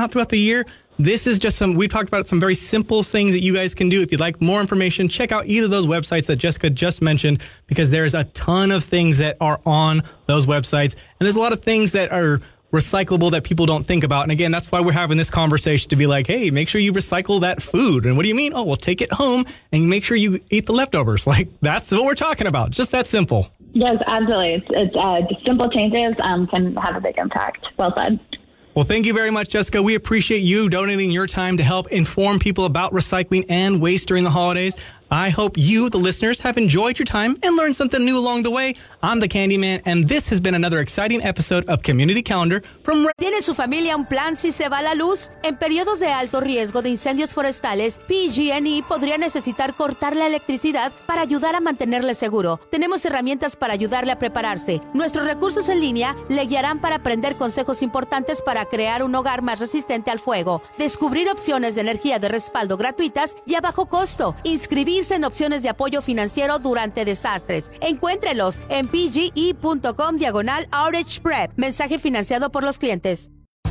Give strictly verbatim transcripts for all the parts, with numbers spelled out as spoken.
not throughout the year. This is just some, we talked about some very simple things that you guys can do. If you'd like more information, check out either of those websites that Jessica just mentioned, because there's a ton of things that are on those websites. And there's a lot of things that are recyclable that people don't think about. And again, that's why we're having this conversation, to be like, hey, make sure you recycle that food. And what do you mean? Oh, well, take it home and make sure you eat the leftovers. Like, that's what we're talking about. Just that simple. Yes, absolutely. It's, it's uh, just simple changes um, can have a big impact. Well said. Well, thank you very much, Jessica. We appreciate you donating your time to help inform people about recycling and waste during the holidays. I hope you, the listeners, have enjoyed your time and learned something new along the way. I'm the Candyman, and this has been another exciting episode of Community Calendar from... ¿Tiene su familia un plan si se va la luz? En periodos de alto riesgo de incendios forestales, P G and E podría necesitar cortar la electricidad para ayudar a mantenerle seguro. Tenemos herramientas para ayudarle a prepararse. Nuestros recursos en línea le guiarán para aprender consejos importantes para crear un hogar más resistente al fuego, descubrir opciones de energía de respaldo gratuitas y a bajo costo, inscribirse en opciones de apoyo financiero durante desastres. Encuéntrelos en pge.com diagonal outage prep. Mensaje financiado por los clientes.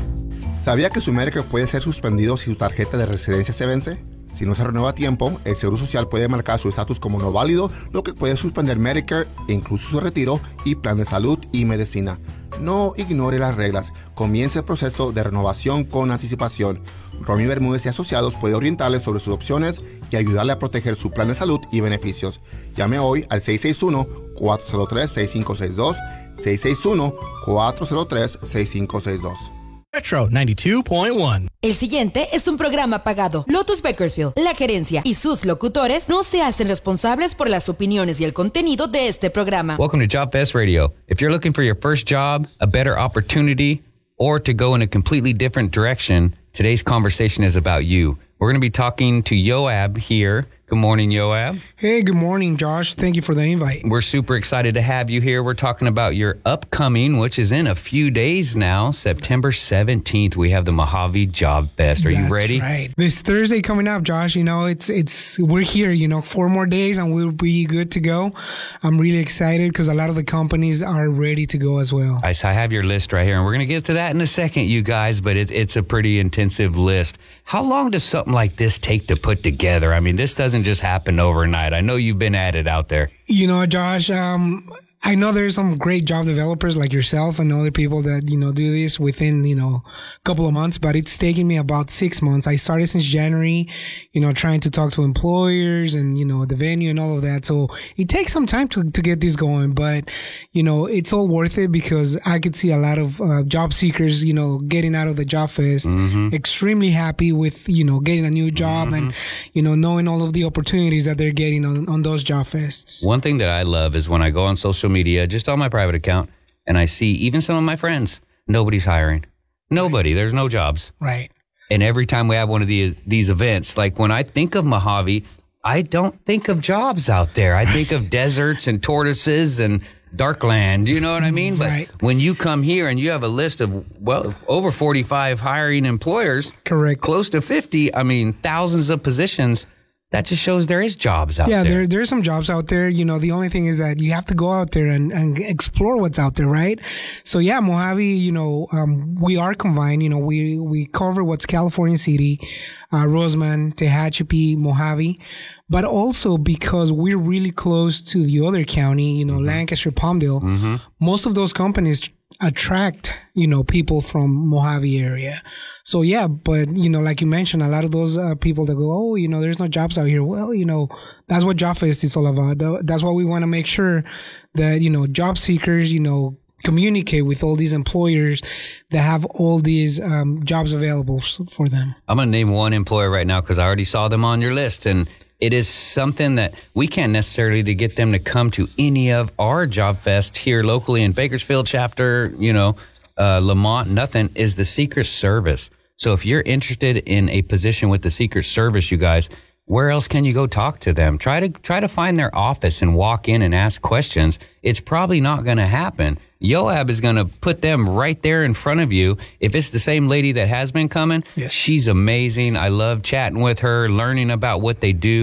¿Sabía que su Medicare puede ser suspendido si su tarjeta de residencia se vence? Si no se renueva a tiempo, el Seguro Social puede marcar su estatus como no válido, lo que puede suspender Medicare, incluso su retiro y plan de salud y medicina. No ignore las reglas. Comience el proceso de renovación con anticipación. Romy Bermúdez y Asociados puede orientarle sobre sus opciones y ayudarle a proteger su plan de salud y beneficios. Llame hoy al seis seis uno, cuatro cero tres, seis cinco seis dos, seis seis uno, cuatro cero tres, seis cinco seis dos. Retro noventa y dos punto uno. El siguiente es un programa pagado. Lotus Bakersfield, la gerencia y sus locutores no se hacen responsables por las opiniones y el contenido de este programa. Welcome to Job Fest Radio. If you're looking for your first job, a better opportunity, or to go in a completely different direction, today's conversation is about you. We're going to be talking to Yoab here. Good morning, Yoab. Hey, good morning, Josh. Thank you for the invite. We're super excited to have you here. We're talking about your upcoming, which is in a few days now, September seventeenth. We have the Mojave Job Fest. Are That's you ready? Right. This Thursday coming up, Josh. You know, it's it's we're here. You know, four more days and we'll be good to go. I'm really excited because a lot of the companies are ready to go as well. I, I have your list right here, and we're going to get to that in a second, you guys. But it, it's a pretty intensive list. How long does something like this take to put together? I mean, this doesn't just happen overnight. I know you've been at it out there. You know, Josh, um, I know there's some great job developers like yourself and other people that, you know, do this within, you know, a couple of months, but it's taken me about six months. I started since January, you know, trying to talk to employers and, you know, the venue and all of that. So it takes some time to, to get this going, but, you know, it's all worth it because I could see a lot of uh, job seekers, you know, getting out of the job fest, mm-hmm. extremely happy with, you know, getting a new job mm-hmm. and, you know, knowing all of the opportunities that they're getting on, on those job fests. One thing that I love is when I go on social media, just on my private account, and I see even some of my friends, nobody's hiring. Nobody. Right. There's no jobs. Right. And every time we have one of these, these events, like when I think of Mojave, I don't think of jobs out there. I think of deserts and tortoises and dark land. You know what I mean? But right. when you come here and you have a list of, well, over forty-five hiring employers. Correct. Close to fifty. I mean, thousands of positions. That just shows there is jobs out yeah, there. Yeah, there there's some jobs out there. You know, the only thing is that you have to go out there and, and explore what's out there, right? So yeah, Mojave, you know, um, we are combined. You know, we, we cover what's California City, uh, Roseman, Tehachapi, Mojave, but also because we're really close to the other county, you know, mm-hmm. Lancaster, Palmdale, mm-hmm. most of those companies attract, you know, people from Mojave area. So yeah, but you know, like you mentioned, a lot of those uh, people that go, oh, you know, there's no jobs out here. Well, you know, that's what Job Fest is all about. That's why we want to make sure that, you know, job seekers, you know, communicate with all these employers that have all these um, jobs available for them. I'm going to name one employer right now because I already saw them on your list, and it is something that we can't necessarily to get them to come to any of our Job Fest here locally in Bakersfield chapter, you know, uh, Lamont, nothing, is the Secret Service. So if you're interested in a position with the Secret Service, you guys, where else can you go talk to them? Try to try to find their office and walk in and ask questions. It's probably not going to happen. Yoab is going to put them right there in front of you. If it's the same lady that has been coming, yes. She's amazing. I love chatting with her, learning about what they do.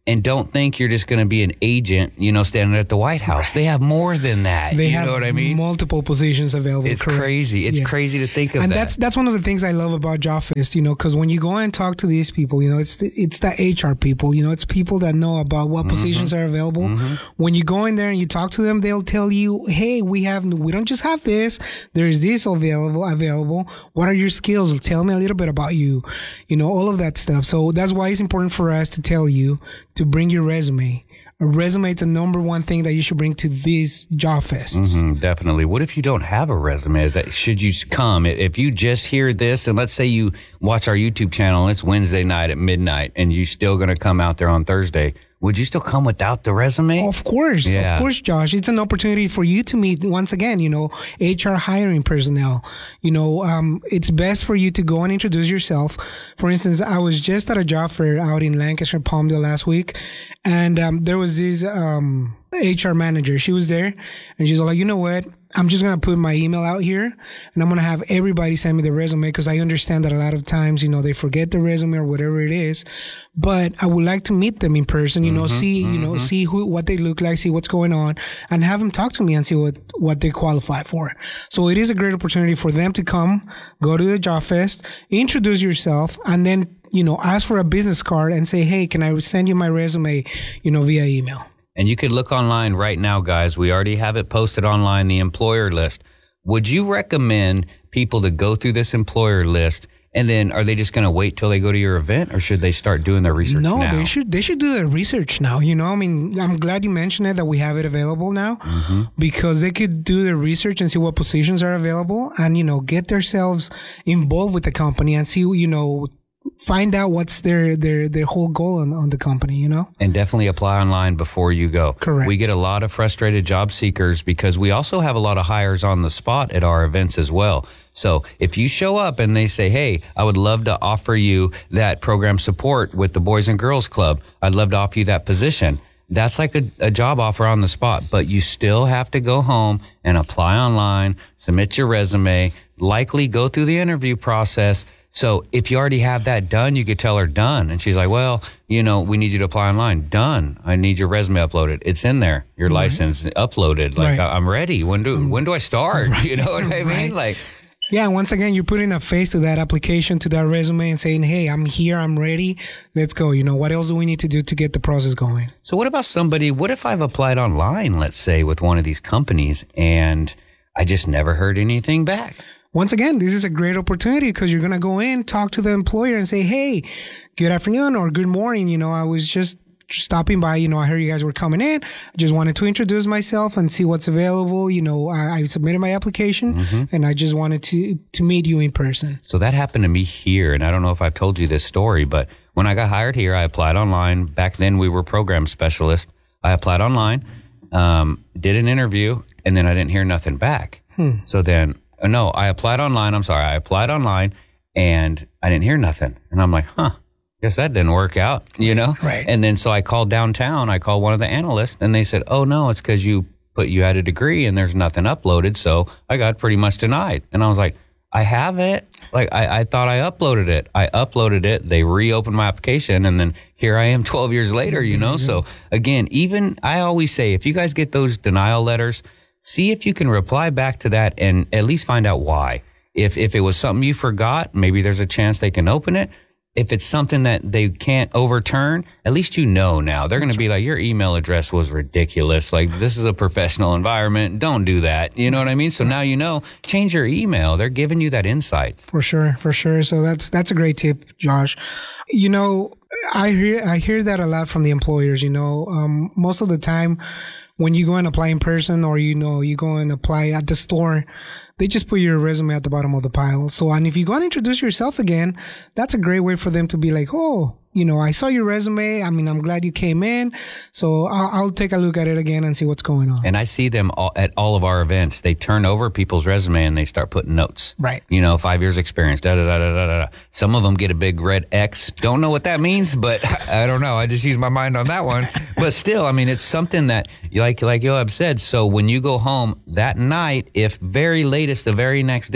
And don't think you're just going to be an agent, you know, standing at the White House. They have more than that. They you have know what I mean? multiple positions available. It's correct. crazy. It's Yeah. crazy to think of and that. that's that's one of the things I love about JobFest, you know, because when you go and talk to these people, you know, it's the, it's the H R people, you know, it's people that know about what Mm-hmm. positions are available. Mm-hmm. When you go in there and you talk to them, they'll tell you, hey, we have we don't just have this. There's this available. Available. What are your skills? Tell me a little bit about you. You know, all of that stuff. So that's why it's important for us to tell you to bring your resume. A resume is the number one thing that you should bring to these job fests. Mm-hmm, definitely. What if you don't have a resume? Is that should you come? If you just hear this, and let's say you watch our YouTube channel and it's Wednesday night at midnight, and you're still going to come out there on Thursday, would you still come without the resume? Of course, Yeah. of course, Josh. It's an opportunity for you to meet once again, you know, H R hiring personnel. You know, um, it's best for you to go and introduce yourself. For instance, I was just at a job fair out in Lancaster, Palmdale last week, and um, there was this um, H R manager. She was there, and she's like, you know what? I'm just going to put my email out here, and I'm going to have everybody send me the resume, because I understand that a lot of times, you know, they forget the resume or whatever it is. But I would like to meet them in person, you know, Mm-hmm, see, you know, see who, what they look like, see what's going on, and have them talk to me and see what, what they qualify for. So it is a great opportunity for them to come, go to the job fest, introduce yourself, and then, you know, ask for a business card and say, hey, can I send you my resume, you know, via email? And you could look online right now, guys. We already have it posted online, the employer list. Would you recommend people to go through this employer list, and then are they just going to wait till they go to your event, or should they start doing their research no, now? they should they should do their research now. You know, I mean, I'm glad you mentioned it, that we have it available now, Mm-hmm. because they could do their research and see what positions are available, and, you know, get themselves involved with the company and see, you know, find out what's their their their whole goal on, on the company, you know. And definitely apply online before you go. Correct. We get a lot of frustrated job seekers because we also have a lot of hires on the spot at our events as well. So if you show up and they say, hey, I would love to offer you that program support with the Boys and Girls Club, I'd love to offer you that position. That's like a, a job offer on the spot, but you still have to go home and apply online, submit your resume, likely go through the interview process. So if you already have that done, you could tell her done. And she's like, well, you know, we need you to apply online. Done. I need your resume uploaded. It's in there. Your Right. license uploaded. Like, Right. I- I'm ready. When do, when do I start? You know what I mean? Right. Like, Yeah, once again, you're putting a face to that application, to that resume, and saying, hey, I'm here, I'm ready, let's go. You know, what else do we need to do to get the process going? so what about somebody, what if I've applied online, let's say, with one of these companies, and I just never heard anything back? Once again, this is a great opportunity, because you're going to go in, talk to the employer and say, hey, good afternoon or good morning. You know, I was just stopping by. You know, I heard you guys were coming in. I just wanted to introduce myself and see what's available. You know, I, I submitted my application Mm-hmm. and I just wanted to, to meet you in person. So that happened to me here, and I don't know if I've told you this story, but when I got hired here, I applied online. Back then, we were program specialists. I applied online, um, did an interview, and then I didn't hear nothing back. Hmm. So then, uh, no, I applied online. I'm sorry, I applied online, and I didn't hear nothing. And I'm like, huh, guess that didn't work out, you know? Right. And then so I called downtown. I called one of the analysts, and they said, oh, no, it's because you put you had a degree and there's nothing uploaded. So I got pretty much denied. And I was like, I have it. Like, I, I thought I uploaded it. I uploaded it. They reopened my application. And then here I am twelve years later, you know? So again, even I always say, if you guys get those denial letters, see if you can reply back to that and at least find out why. If, if it was something you forgot, maybe there's a chance they can open it. If it's something that they can't overturn, at least you know now. They're going to be like, your email address was ridiculous. Like, this is a professional environment. Don't do that. You know what I mean? So now you know, change your email. They're giving you that insight. For sure, for sure. So that's that's a great tip, Josh. You know, I hear I hear that a lot from the employers. You know, um, most of the time when you go and apply in person, or you know, you go and apply at the store, they just put your resume at the bottom of the pile. So, and if you go and introduce yourself again, that's a great way for them to be like, oh, you know, I saw your resume. I mean, I'm glad you came in. So I'll, I'll take a look at it again and see what's going on. And I see them all, at all of our events. They turn over people's resume and they start putting notes. Right. You know, five years experience, da da da da da da. Some of them get a big red X. Don't know what that means, but I don't know. I just use my mind on that one. But still, I mean, it's something that, like like Yoab said, so when you go home that night, if very latest the very next day,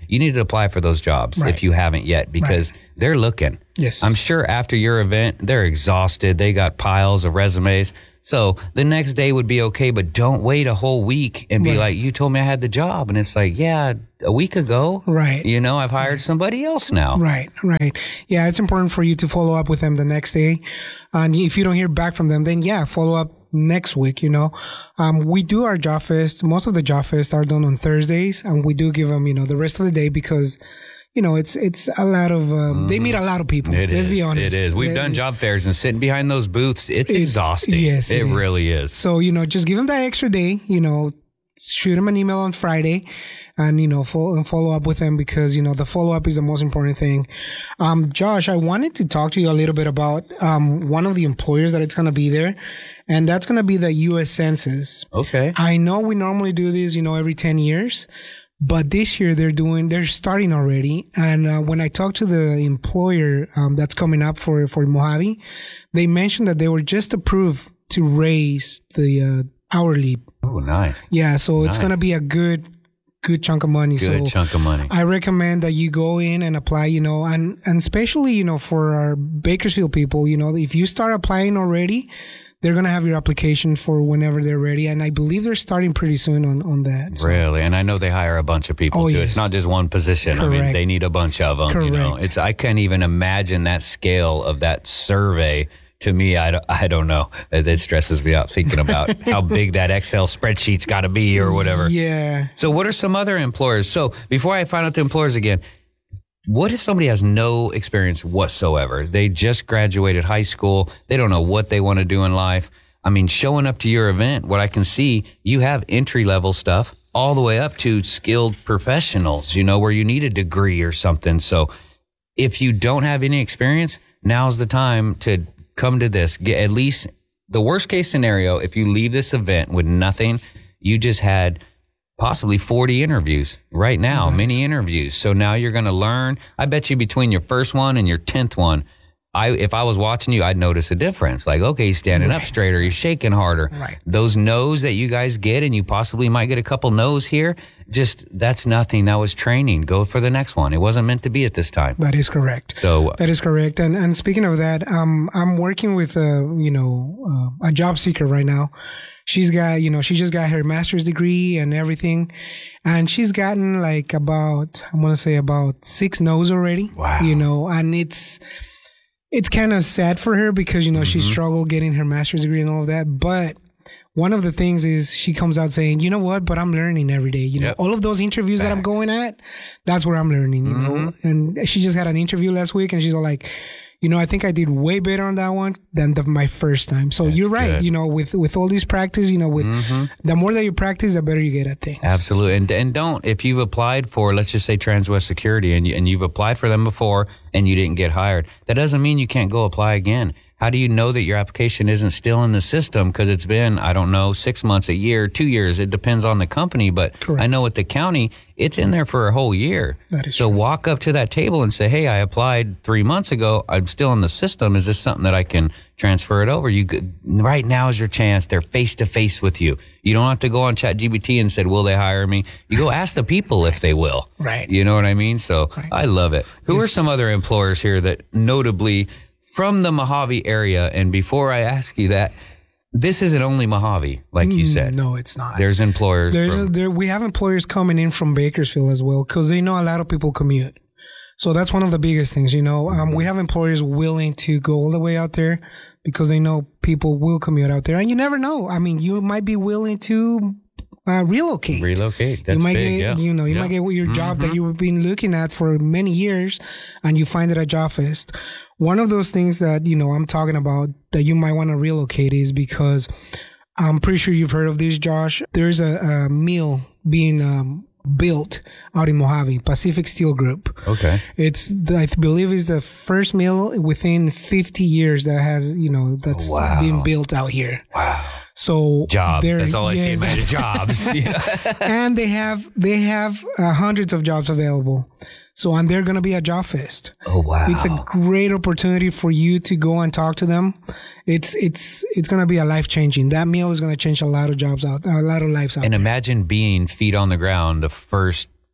you need to apply for those jobs Right. if you haven't yet, because Right. they're looking. Yes. I'm sure after your event, they're exhausted. They got piles of resumes. So the next day would be okay, but don't wait a whole week and be Right. like, you told me I had the job. And it's like, yeah, a week ago. Right. You know, I've hired somebody else now. Right, right. Yeah, it's important for you to follow up with them the next day. And if you don't hear back from them, then yeah, follow up next week, you know. Um, we do our job fest. Most of the job fests are done on Thursdays, and we do give them, you know, the rest of the day because, you know, it's it's a lot of, um, they meet a lot of people. It Let's is. be honest. It is. We've It- done job fairs and sitting behind those booths. It's, It's- exhausting. yes, it, it is. really is. So, you know, just give them that extra day, you know, shoot them an email on Friday and, you know, follow, and follow up with them because, you know, the follow up is the most important thing. Um, Josh, I wanted to talk to you a little bit about, um, one of the employers that it's going to be there, and that's going to be the U S Census. Okay. I know we normally do this, you know, every ten years, but this year they're doing, they're starting already. And uh, when I talked to the employer um, that's coming up for, for Mojave, they mentioned that they were just approved to raise the uh, hourly. Oh, nice. Yeah, so it's Nice. going to be a good, good chunk of money. Good so chunk of money. I recommend that you go in and apply, you know, and, and especially, you know, for our Bakersfield people, you know, if you start applying already, they're going to have your application for whenever they're ready. And I believe they're starting pretty soon on, on that. So. Really? And I know they hire a bunch of people Oh, too. yes. It's not just one position. I mean, Correct. they need a bunch of them. You know, Correct. it's, I can't even imagine that scale of that survey. To me, I don't, I don't know. It, it stresses me out thinking about how big that Excel spreadsheet's got to be or whatever. Yeah. So what are some other employers? So before I find out the employers again, what if somebody has no experience whatsoever? They just graduated high school. They don't know what they want to do in life. I mean, showing up to your event, what I can see, you have entry level stuff all the way up to skilled professionals, you know, where you need a degree or something. So if you don't have any experience, now's the time to come to this. Get at least the worst case scenario. If you leave this event with nothing, you just had possibly forty interviews right now, many interviews. So now you're going to learn. I bet you between your first one and your tenth one, I, if I was watching you, I'd notice a difference. Like, okay, he's standing up straighter, he's shaking harder. Right. Those no's that you guys get, and you possibly might get a couple no's here, just, that's nothing. That was training. Go for the next one. It wasn't meant to be at this time. That is correct. So That is correct. And and speaking of that, um, I'm working with a you know uh, a job seeker right now. She's got you know she just got her master's degree and everything, and she's gotten like about I'm gonna say about six no's already. Wow. You know, and it's it's kind of sad for her because you know she Mm-hmm. struggled getting her master's degree and all of that, but. One of the things is she comes out saying, you know what, but I'm learning every day. You know, Yep. all of those interviews that I'm Facts. going at, that's where I'm learning, you know. Mm-hmm. And she just had an interview last week and she's all like, you know, I think I did way better on that one than the, my first time. So you're right. good. You know, with, with all this practice, you know, with the more that you practice, the better you get at things. Absolutely. And and don't, if you've applied for, let's just say Transwest Security, and, you, and you've applied for them before and you didn't get hired, that doesn't mean you can't go apply again. How do you know that your application isn't still in the system? Because it's been, I don't know, six months, a year, two years. It depends on the company. But Correct. I know at the county, it's in there for a whole year. That is so true. walk up to that table and say, hey, I applied three months ago. I'm still in the system. Is this something that I can transfer it over? You could, right now is your chance. They're face to face with you. You don't have to go on ChatGPT and said, will they hire me? You go ask the people if they will. Right. You know what I mean? So I love it. Who are some other employers here that notably from the Mojave area? And before I ask you that, this isn't only Mojave, like you said. No, it's not. There's employers. There's from, a, there, we have employers coming in from Bakersfield as well because they know a lot of people commute. So that's one of the biggest things, you know. Um, we have employers willing to go all the way out there because they know people will commute out there. And you never know. I mean, you might be willing to uh, relocate. relocate. That's you might big, get, yeah. you know, you Yeah. might get your job that you've been looking at for many years, and you find it at Job Fest. One of those things that you know I'm talking about that you might want to relocate is because I'm pretty sure you've heard of this, Josh. There's a, a mill being um, built out in Mojave, Pacific Steel Group. Okay. It's the, I believe it's the first mill within fifty years that has you know that's Wow. been built out here. Wow. So Jobs. there- That's all I see yes, about is that's- jobs. Yeah. and they have they have uh, hundreds of jobs available. So and they're going to be at Job Fest. Oh, wow. It's a great opportunity for you to go and talk to them. It's it's it's going to be a life changing. That meal is going to change a lot of jobs out, a lot of lives out. And there. imagine being feet on the ground, the first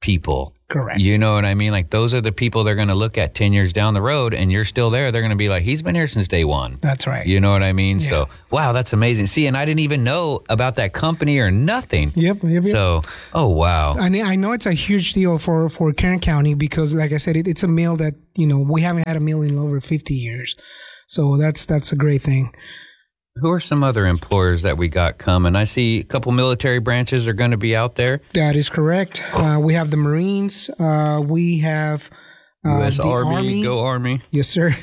people. Correct. You know what I mean? Like, those are the people they're going to look at ten years down the road, and you're still there. They're going to be like, he's been here since day one. That's right. You know what I mean? Yeah. So, wow, that's amazing. See, and I didn't even know about that company or nothing. Yep. yep, yep. So, oh, wow. I mean, I know it's a huge deal for, for Kern County because, like I said, it, it's a mill that, you know, we haven't had a mill in over fifty years. So that's that's a great thing. Who are some other employers that we got coming? I see a couple military branches are going to be out there. That is correct. Uh, we have the Marines. Uh, we have uh, U S the Army, Army. go Army. Yes, sir.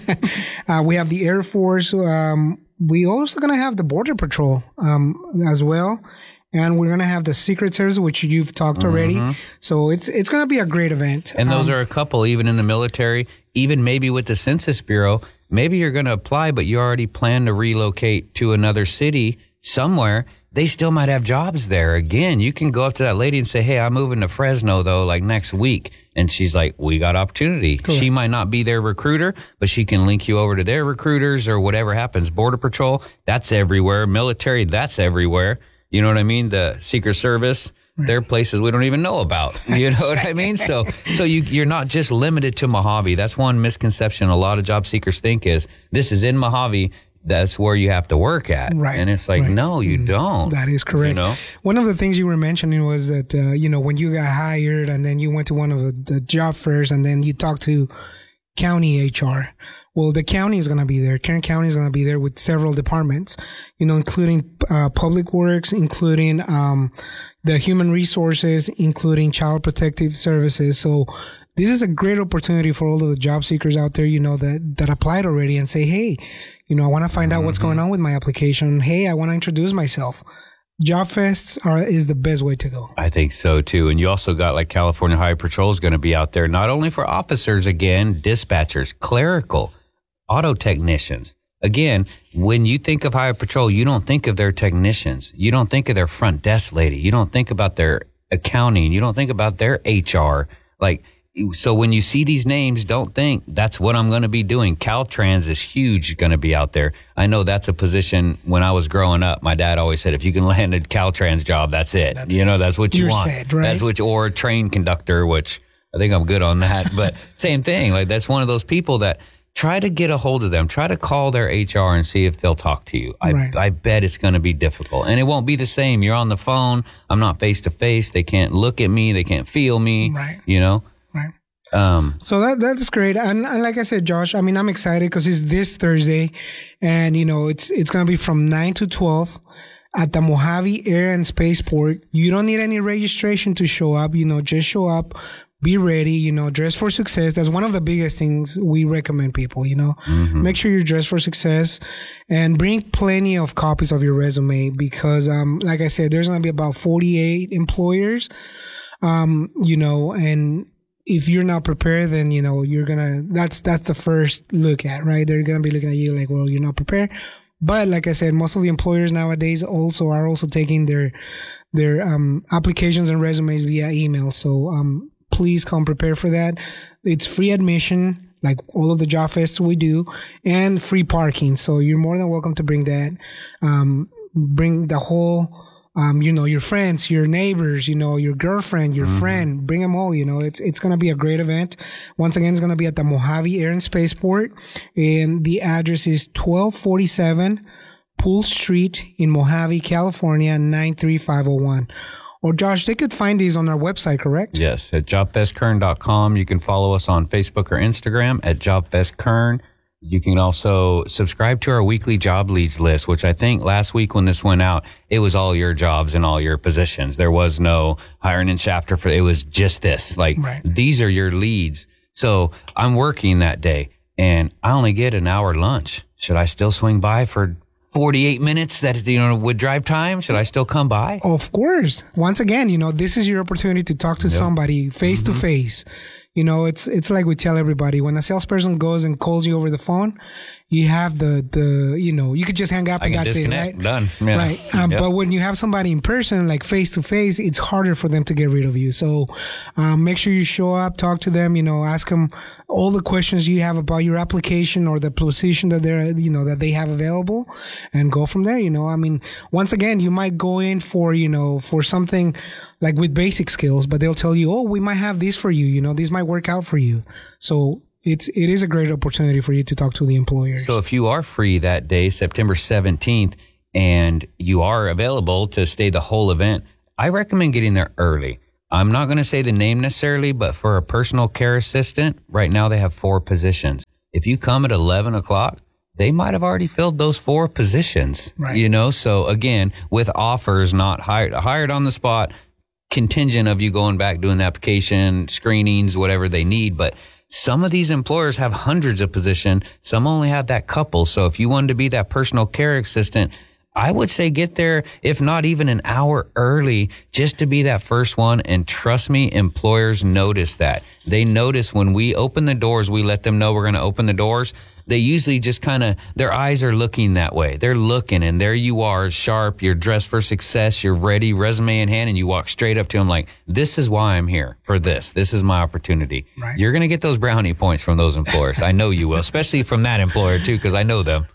uh, we have the Air Force. Um, we also going to have the Border Patrol um, as well. And we're going to have the Secret Service, which you've talked Mm-hmm. already. So it's it's going to be a great event. And those Um, are a couple, even in the military, even maybe with the Census Bureau. Maybe you're going to apply, but you already plan to relocate to another city somewhere. They still might have jobs there. Again, you can go up to that lady and say, hey, I'm moving to Fresno, though, like next week. And she's like, we got opportunity. Correct. She might not be their recruiter, but she can link you over to their recruiters or whatever happens. Border Patrol, that's everywhere. Military, that's everywhere. You know what I mean? The Secret Service. Right. There are places we don't even know about. You know what I mean? So, so you, you're not just limited to Mojave. That's one misconception a lot of job seekers think is this is in Mojave. That's where you have to work at. Right. And it's like, right. no, you don't. That is correct. You know? One of the things you were mentioning was that, uh, you know, when you got hired and then you went to one of the, the job fairs and then you talked to county H R. Well, the county is going to be there. Kern County is going to be there with several departments, you know, including uh, public works, including um, the human resources, including child protective services. So this is a great opportunity for all of the job seekers out there, you know, that, that applied already and say, hey, you know, I want to find out mm-hmm. what's going on with my application. Hey, I want to introduce myself. Job fests are is the best way to go. I think so too. And you also got like California Highway Patrol is going to be out there, not only for officers, again, dispatchers, clerical, auto technicians. Again, when you think of Highway Patrol, you don't think of their technicians. You don't think of their front desk lady. You don't think about their accounting. You don't think about their H R. Like, so when you see these names, don't think that's what I'm going to be doing. Caltrans is huge, going to be out there. I know that's a position when I was growing up. My dad always said, if you can land a Caltrans job, that's it. That's you know, that's what you want. Said, right? That's what, you, or train conductor, which I think I'm good on that. But same thing. Like, that's one of those people that try to get a hold of them. Try to call their H R and see if they'll talk to you. I, right. I bet it's going to be difficult. And it won't be the same. You're on the phone. I'm not face to face. They can't look at me. They can't feel me. Right. You know? Right. Um, so that that's great, and, and like I said, Josh, I mean, I'm excited because it's this Thursday, and you know, it's it's gonna be from nine to twelve at the Mojave Air and Spaceport. You don't need any registration to show up. You know, just show up, be ready. You know, dress for success. That's one of the biggest things we recommend people. You know, mm-hmm. make sure you're dressed for success, and bring plenty of copies of your resume because, um, like I said, there's gonna be about forty-eight employers. Um, you know, and if you're not prepared, then, you know, you're gonna, that's, that's the first look at, right? They're gonna be looking at you like, well, you're not prepared. But like I said, most of the employers nowadays also are also taking their, their, um, applications and resumes via email. So, um, please come prepared for that. It's free admission, like all of the job fests we do, and free parking. So you're more than welcome to bring that, um, bring the whole, Um, you know, your friends, your neighbors, you know, your girlfriend, your mm-hmm. friend, bring them all, you know, it's, it's going to be a great event. Once again, it's going to be at the Mojave Air and Spaceport, and the address is twelve forty-seven Poole Street in Mojave, California, nine three five oh one. Or Josh, they could find these on our website, correct? Yes, at job fest kern dot com. You can follow us on Facebook or Instagram at jobfestkern. You can also subscribe to our weekly job leads list, which I think last week when this went out, it was all your jobs and all your positions. There was no hiring in chapter for, it was just this. Like, right. These are your leads. So I'm working that day and I only get an hour lunch. Should I still swing by for forty-eight minutes that, you know, would drive time? Should I still come by? Of course. Once again, you know, this is your opportunity to talk to yep. somebody face mm-hmm. to face. You know, it's it's like we tell everybody, when a salesperson goes and calls you over the phone, you have the, the you know, you could just hang up I and can that's disconnect. it, right? Done. Yeah. Right. Um, yep. But when you have somebody in person, like face to face, it's harder for them to get rid of you. So um, make sure you show up, talk to them, you know, ask them all the questions you have about your application or the position that they're, you know, that they have available, and go from there. You know, I mean, once again, you might go in for, you know, for something like with basic skills, but they'll tell you, oh, we might have this for you. You know, this might work out for you. So it's it is a great opportunity for you to talk to the employers. So if you are free that day, September seventeenth, and you are available to stay the whole event, I recommend getting there early. I'm not going to say the name necessarily, but for a personal care assistant, right now they have four positions. If you come at eleven o'clock, they might have already filled those four positions, right. You know? So again, with offers, not hired, hired on the spot, contingent of you going back, doing the application, screenings, whatever they need. But some of these employers have hundreds of positions. Some only have that couple. So if you wanted to be that personal care assistant, I would say get there, if not even an hour early, just to be that first one. And trust me, employers notice that. They notice when we open the doors, we let them know we're going to open the doors. They usually just kind of, their eyes are looking that way. They're looking, and there you are, sharp, you're dressed for success, you're ready, resume in hand, and you walk straight up to them like, this is why I'm here, for this. This is my opportunity. Right. You're going to get those brownie points from those employers. I know you will, especially from that employer too, because I know them.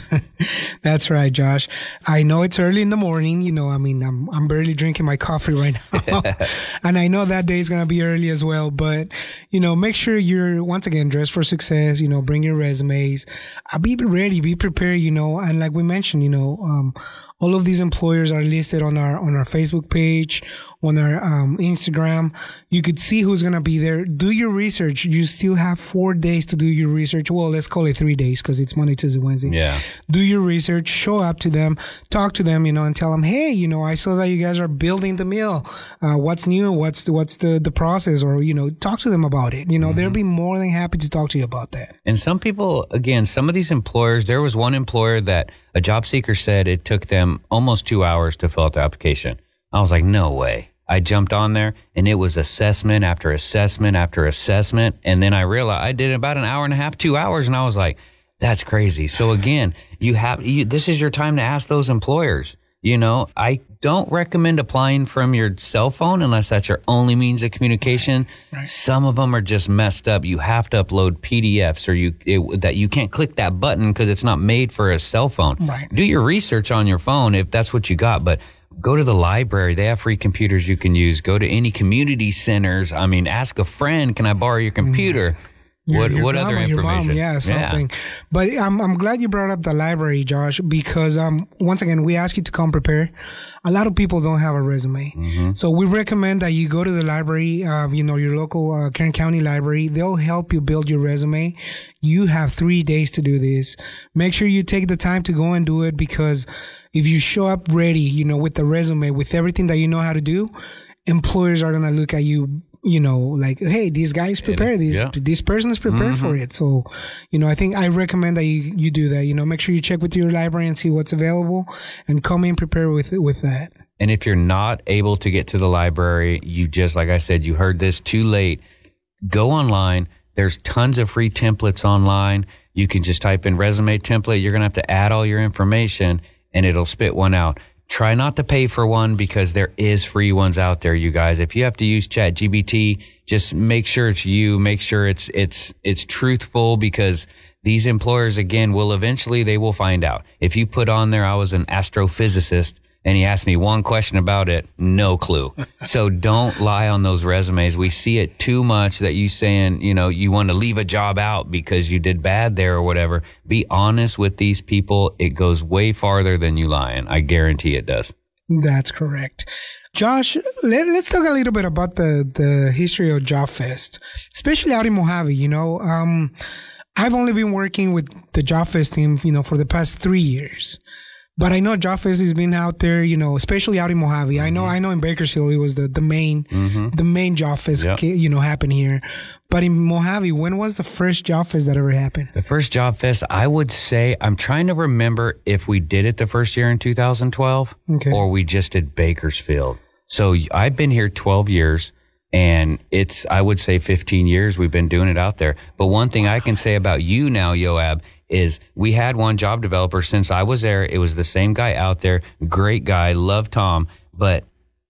That's right, Josh. I know it's early in the morning. You know, I mean, I'm I'm barely drinking my coffee right now. And I know that day is going to be early as well. But, you know, make sure you're, once again, dressed for success. You know, bring your resume. I'll be ready, be prepared, you know, and like we mentioned, you know, um, all of these employers are listed on our on our Facebook page, on our um, Instagram. You could see who's going to be there. Do your research. You still have four days to do your research. Well, let's call it three days because it's Monday, Tuesday, Wednesday. Yeah. Do your research. Show up to them. Talk to them, you know, and tell them, hey, you know, I saw that you guys are building the mill. Uh, what's new? What's the, what's the, the process? Or, you know, talk to them about it. You know, mm-hmm. They'll be more than happy to talk to you about that. And some people, again, some of these employers, there was one employer that a job seeker said it took them almost two hours to fill out the application. I was like, no way. I jumped on there and it was assessment after assessment after assessment. And then I realized I did about an hour and a half, two hours. And I was like, that's crazy. So again, you have, you, this is your time to ask those employers. You know, I don't recommend applying from your cell phone unless that's your only means of communication. Right, right. Some of them are just messed up. You have to upload P D Fs or you it, that you can't click that button because it's not made for a cell phone. Right. Do your research on your phone if that's what you got, but go to the library. They have free computers you can use. Go to any community centers. I mean, ask a friend, can I borrow your computer? Mm. Your, what your what mom, other information? Your mom, yeah, something. Yeah. But I'm I'm glad you brought up the library, Josh, because um once again we ask you to come prepared. A lot of people don't have a resume, mm-hmm. so we recommend that you go to the library, uh, you know, your local uh, Kern County library. They'll help you build your resume. You have three days to do this. Make sure you take the time to go and do it because if you show up ready, you know, with the resume, with everything that you know how to do, employers are gonna look at you. You know, like, hey, these guys prepared. These yeah. this person is prepared mm-hmm. for it. So, you know, I think I recommend that you, you do that. You know, make sure you check with your library and see what's available, and come in prepared with with that. And if you're not able to get to the library, you just, like I said, you heard this too late. Go online. There's tons of free templates online. You can just type in resume template. You're gonna have to add all your information, and it'll spit one out. Try not to pay for one because there is free ones out there, you guys. If you have to use Chat G P T, just make sure it's you. Make sure it's it's it's truthful because these employers, again, will eventually, they will find out. If you put on there, I was an astrophysicist, and he asked me one question about it, no clue. So don't lie on those resumes. We see it too much that you saying, you know, you want to leave a job out because you did bad there or whatever. Be honest with these people. It goes way farther than you lying. I guarantee it does. That's correct. Josh, let, let's talk a little bit about the, the history of Job Fest, especially out in Mojave. You know, um, I've only been working with the Job Fest team, you know, for the past three years. But I know Job Fest has been out there, you know, especially out in Mojave. Mm-hmm. I know, I know in Bakersfield it was the, the main, mm-hmm. the main Job Fest, yep. you know, happened here. But in Mojave, when was the first Job Fest that ever happened? The first Job Fest, I would say, I'm trying to remember if we did it the first year in two thousand twelve okay. or we just did Bakersfield. So I've been here twelve years. And it's, I would say fifteen years we've been doing it out there. But one thing I can say about you now, Yoab, is we had one job developer since I was there. It was the same guy out there. Great guy. Love Tom. But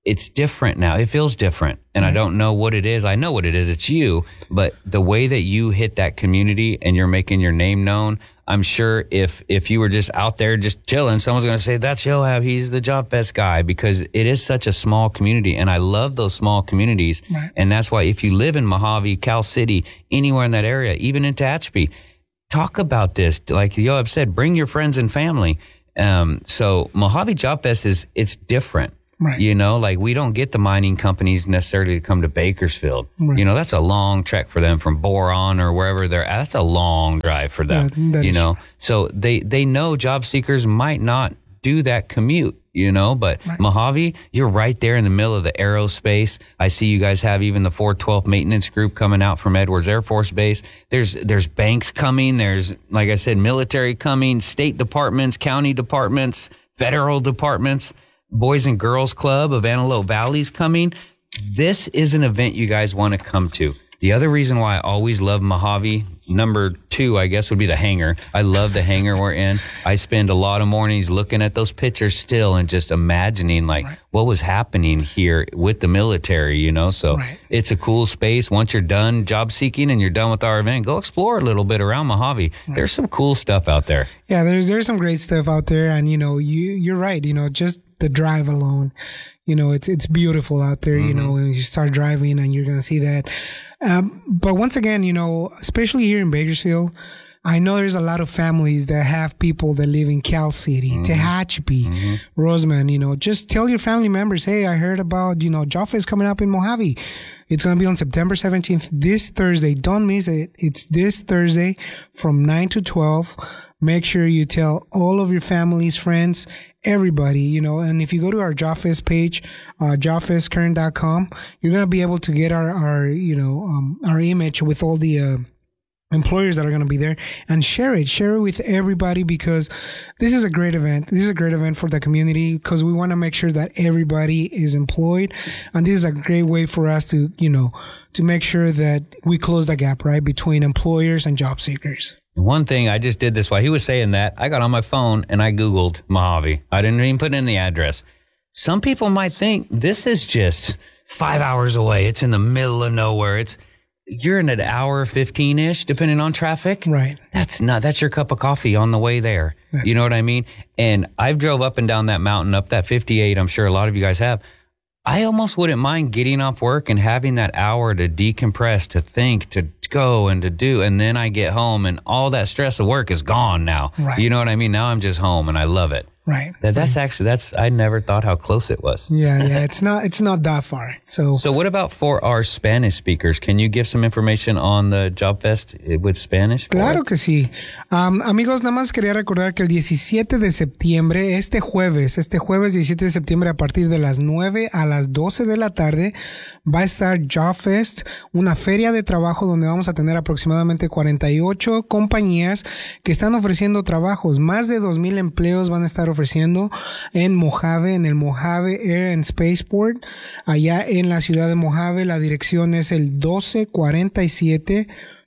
it's different now. It feels different. And I don't know what it is. I know what it is. It's you. But the way that you hit that community and you're making your name known, I'm sure if if you were just out there just chilling, someone's going to say, that's Yoav. He's the Job Fest guy, because it is such a small community. And I love those small communities. Right. And that's why if you live in Mojave, Cal City, anywhere in that area, even in Tehachapi, talk about this. Like Yoav said, bring your friends and family. Um, so Mojave Job Fest is, it's different. Right. You know, like we don't get the mining companies necessarily to come to Bakersfield. Right. You know, that's a long trek for them from Boron or wherever they're at. That's a long drive for them, Yeah, you is- know. So they, they know job seekers might not do that commute, you know, but Right. Mojave, you're right there in the middle of the aerospace. I see you guys have even the four twelfth maintenance group coming out from Edwards Air Force Base. There's, there's banks coming. There's, like I said, military coming, state departments, county departments, federal departments. Boys and Girls Club of Antelope Valley's coming. This is an event you guys want to come to. The other reason why I always love Mojave, number two, I guess, would be the hangar. I love the hangar we're in. I spend a lot of mornings looking at those pictures still and just imagining like Right. what was happening here with the military, you know? So Right. it's a cool space. Once you're done job seeking and you're done with our event, go explore a little bit around Mojave. Right. There's some cool stuff out there. Yeah, there's there's some great stuff out there, and you know, you you're right. You know, just the drive alone, you know, it's it's beautiful out there. Mm-hmm. You know, when you start driving, and you're gonna see that. Um, but once again, you know, especially here in Bakersfield, I know there's a lot of families that have people that live in Cal City, mm-hmm. Tehachapi, mm-hmm. Roseman. You know, just tell your family members, hey, I heard about, you know, Job Fest coming up in Mojave. It's going to be on September seventeenth, this Thursday. Don't miss it. It's this Thursday from nine to twelve. Make sure you tell all of your families, friends, everybody, you know, and if you go to our Job Fest page, uh, job fest current dot com, you're going to be able to get our, our, you know, um, our image with all the, uh, employers that are going to be there, and share it, share it with everybody, because this is a great event. This is a great event for the community, because we want to make sure that everybody is employed. And this is a great way for us to, you know, to make sure that we close the gap, right, between employers and job seekers. One thing, I just did this while he was saying that. I got on my phone and I Googled Mojave. I didn't even put in the address. Some people might think this is just five hours away. It's in the middle of nowhere. It's, you're in an hour fifteen-ish, depending on traffic. Right. That's not, that's your cup of coffee on the way there. That's you know what I mean? And I've drove up and down that mountain, up that fifty-eight. I'm sure a lot of you guys have. I almost wouldn't mind getting off work and having that hour to decompress, to think, to go and to do. And then I get home and all that stress of work is gone now. Right. You know what I mean? Now I'm just home and I love it. Right. That, that's actually, that's, I never thought how close it was. Yeah, yeah. It's not, it's not that far. So, So what about for our Spanish speakers? Can you give some information on the Job Fest with Spanish? Claro que sí. Um, amigos, nada más quería recordar que el diecisiete de septiembre, este jueves, este jueves diecisiete de septiembre a partir de las nueve a las doce de la tarde, va a estar Job Fest, una feria de trabajo donde vamos a tener aproximadamente cuarenta y ocho compañías que están ofreciendo trabajos. Más de dos mil empleos van a estar ofreciendo en Mojave, en el Mojave Air and Spaceport, allá en la ciudad de Mojave. La dirección es el doce cuarenta y siete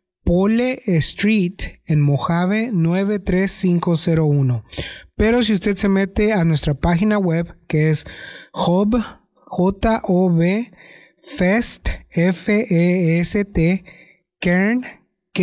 Pole Street en Mojave nueve tres cinco cero uno. Pero si usted se mete a nuestra página web, que es Job, J O B Fest, F E S T, Kern, K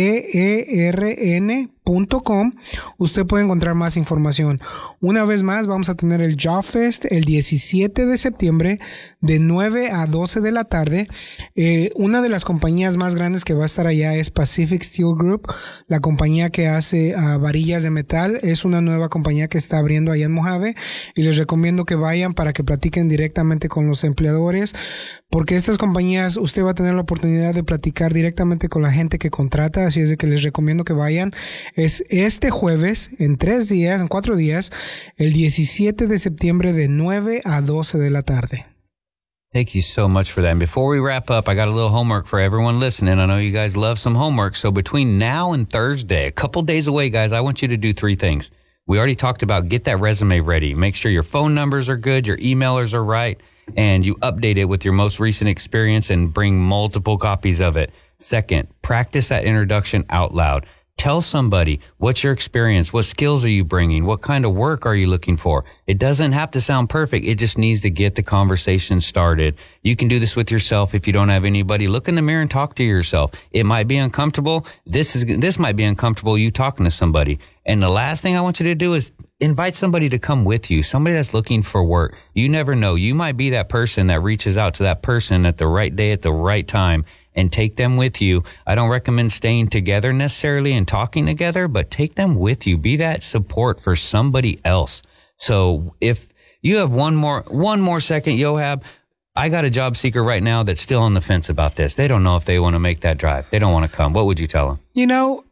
E R N punto com, usted puede encontrar más información. Una vez más, vamos a tener el Job Fest el diecisiete de septiembre de nueve a doce de la tarde. Eh, una de las compañías más grandes que va a estar allá es Pacific Steel Group, la compañía que hace uh, varillas de metal. Es una nueva compañía que está abriendo allá en Mojave, y les recomiendo que vayan para que platiquen directamente con los empleadores, porque estas compañías usted va a tener la oportunidad de platicar directamente con la gente que contrata. Así es de que les recomiendo que vayan. Es este jueves, en tres días, en cuatro días, el diecisiete de septiembre de nueve a doce de la tarde. Thank you so much for that. And before we wrap up, I got a little homework for everyone listening. I know you guys love some homework. So between now and Thursday, a couple days away, guys, I want you to do three things. We already talked about get that resume ready. Make sure your phone numbers are good, your emailers are right, and you update it with your most recent experience and bring multiple copies of it. Second, practice that introduction out loud. Tell somebody, what's your experience? What skills are you bringing? What kind of work are you looking for? It doesn't have to sound perfect. It just needs to get the conversation started. You can do this with yourself if you don't have anybody. Look in the mirror and talk to yourself. It might be uncomfortable. This is, this might be uncomfortable, you talking to somebody. And the last thing I want you to do is invite somebody to come with you, somebody that's looking for work. You never know. You might be that person that reaches out to that person at the right day at the right time and take them with you. I don't recommend staying together necessarily and talking together, but take them with you. Be that support for somebody else. So if you have one more, one more second, Yohab, I got a job seeker right now that's still on the fence about this. They don't know if they want to make that drive. They don't want to come. What would you tell them? You know,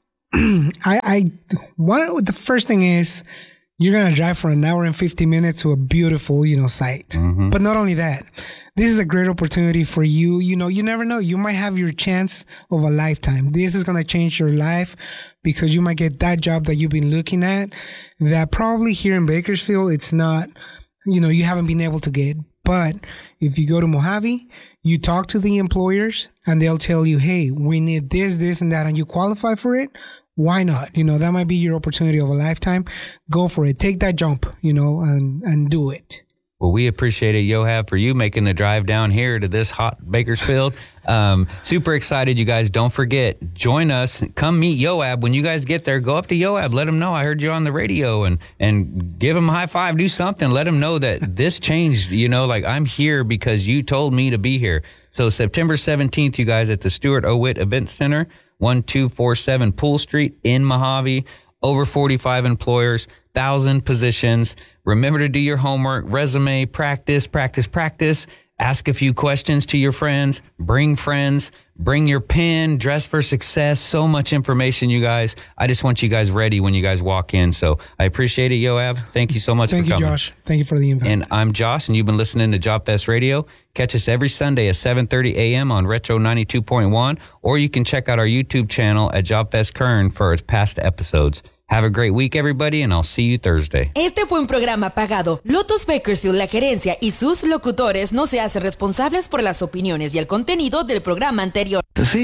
I, I, what the first thing is, you're going to drive for an hour and fifty minutes to a beautiful, you know, site. Mm-hmm. But not only that, this is a great opportunity for you. You know, you never know. You might have your chance of a lifetime. This is going to change your life because you might get that job that you've been looking at that probably here in Bakersfield, it's not, you know, you haven't been able to get. But if you go to Mojave, you talk to the employers and they'll tell you, hey, we need this, this, and that, and you qualify for it. Why not? You know, that might be your opportunity of a lifetime. Go for it. Take that jump, you know, and, and do it. Well, we appreciate it, Yohab, for you making the drive down here to this hot Bakersfield. Um, super excited, you guys. Don't forget, join us. Come meet Yohab. When you guys get there, go up to Yohab. Let him know I heard you on the radio and, and give him a high five. Do something. Let him know that this changed. You know, like I'm here because you told me to be here. So September seventeenth, you guys, at the Stuart Owitt Event Center, one two four seven Poole Street in Mojave. Over forty-five employers, one thousand positions. Remember to do your homework, resume, practice, practice, practice. Ask a few questions to your friends. Bring friends. Bring your pen. Dress for success. So much information, you guys. I just want you guys ready when you guys walk in. So I appreciate it, Yohab. Thank you so much Thank for coming. Thank you, Josh. Thank you for the invite. And I'm Josh, and you've been listening to Job Fest Radio. Catch us every Sunday at seven thirty a.m. on Retro ninety-two point one, or you can check out our YouTube channel at Job Fest Kern for its past episodes. Have a great week, everybody, and I'll see you Thursday. Este fue un programa pagado. Lotus Bakersfield, la gerencia y sus locutores no se hacen responsables por las opiniones y el contenido del programa anterior.